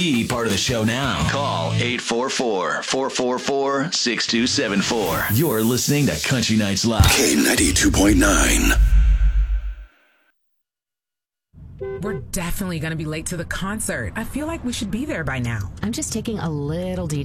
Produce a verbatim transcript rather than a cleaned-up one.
Be part of the show now. Call eight four four, four four four, six two seven four. You're listening to Country Nights Live. K ninety-two point nine. We're definitely going to be late to the concert. I feel like we should be there by now. I'm just taking a little detour